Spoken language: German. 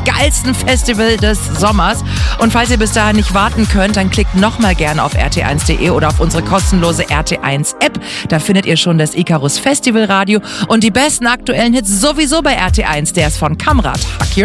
geilsten Festival des Sommers. Und falls ihr bis dahin nicht warten könnt, dann klickt nochmal gerne auf rt1.de oder auf unsere kostenlose RT1-App. Da findet ihr schon das Icarus Festival Radio und die besten aktuellen Hits sowieso bei RT1. Der ist von Kamrat. Hack